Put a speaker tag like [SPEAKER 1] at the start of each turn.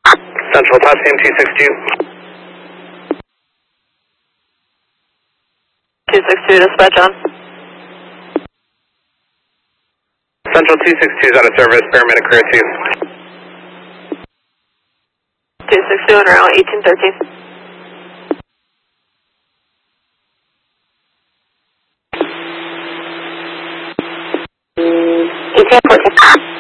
[SPEAKER 1] Central Potsdam 262.
[SPEAKER 2] 262, dispatch on.
[SPEAKER 1] Central 262 is out of service, paramedic career 2.
[SPEAKER 2] 262 and around 1813.